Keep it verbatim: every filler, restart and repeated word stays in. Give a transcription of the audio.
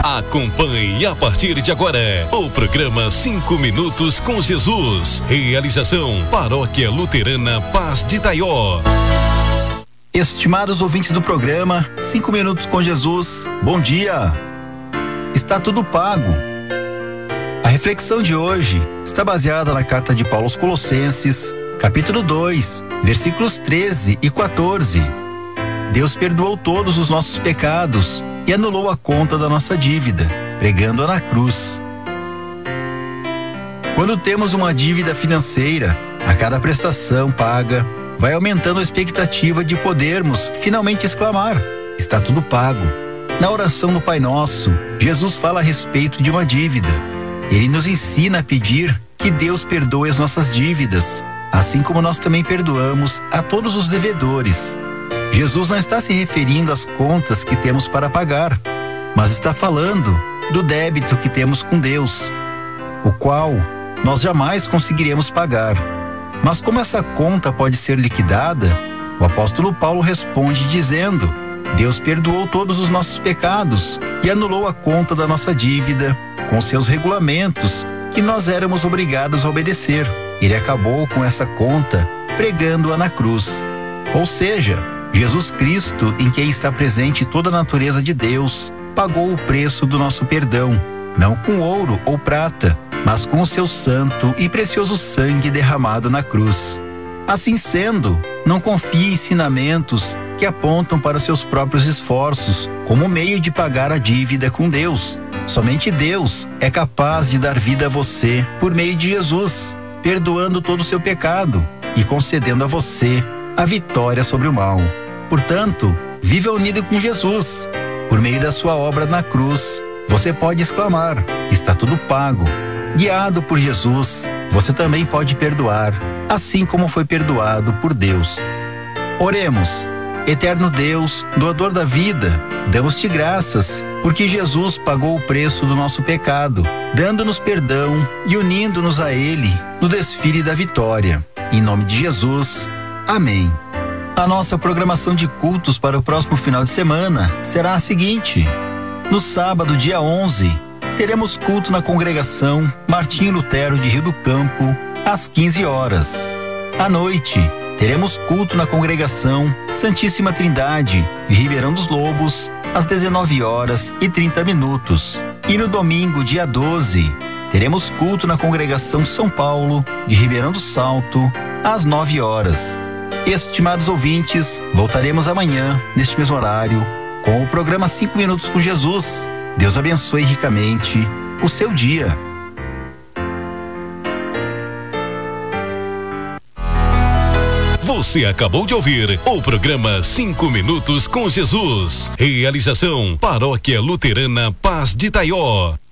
Acompanhe a partir de agora o programa Cinco Minutos com Jesus. Realização Paróquia Luterana Paz de Itaió. Estimados ouvintes do programa Cinco Minutos com Jesus, bom dia. Está tudo pago. A reflexão de hoje está baseada na carta de Paulo aos Colossenses, capítulo dois, versículos treze e quatorze. Deus perdoou todos os nossos pecados e anulou a conta da nossa dívida, pregando-a na cruz. Quando temos uma dívida financeira, a cada prestação paga, vai aumentando a expectativa de podermos finalmente exclamar: está tudo pago. Na oração do Pai Nosso, Jesus fala a respeito de uma dívida. Ele nos ensina a pedir que Deus perdoe as nossas dívidas, assim como nós também perdoamos a todos os devedores. Jesus não está se referindo às contas que temos para pagar, mas está falando do débito que temos com Deus, o qual nós jamais conseguiremos pagar. Mas como essa conta pode ser liquidada? O apóstolo Paulo responde dizendo: Deus perdoou todos os nossos pecados e anulou a conta da nossa dívida com seus regulamentos que nós éramos obrigados a obedecer. Ele acabou com essa conta pregando-a na cruz. Ou seja, Jesus Cristo, em quem está presente toda a natureza de Deus, pagou o preço do nosso perdão, não com ouro ou prata, mas com o seu santo e precioso sangue derramado na cruz. Assim sendo, não confie em ensinamentos que apontam para os seus próprios esforços como meio de pagar a dívida com Deus. Somente Deus é capaz de dar vida a você por meio de Jesus, perdoando todo o seu pecado e concedendo a você a vitória sobre o mal. Portanto, viva unido com Jesus. Por meio da sua obra na cruz, você pode exclamar: está tudo pago. Guiado por Jesus, você também pode perdoar, assim como foi perdoado por Deus. Oremos. Eterno Deus, doador da vida, damos-te graças, porque Jesus pagou o preço do nosso pecado, dando-nos perdão e unindo-nos a Ele no desfile da vitória. Em nome de Jesus, amém. A nossa programação de cultos para o próximo final de semana será a seguinte: no sábado, dia onze, teremos culto na congregação Martinho Lutero de Rio do Campo, às quinze horas. À noite, teremos culto na congregação Santíssima Trindade de Ribeirão dos Lobos, às dezenove horas e trinta minutos. E no domingo, dia doze, teremos culto na congregação São Paulo de Ribeirão do Salto, às nove horas. Estimados ouvintes, voltaremos amanhã, neste mesmo horário, com o programa Cinco Minutos com Jesus. Deus abençoe ricamente o seu dia. Você acabou de ouvir o programa Cinco Minutos com Jesus. Realização Paróquia Luterana Paz de Itaió.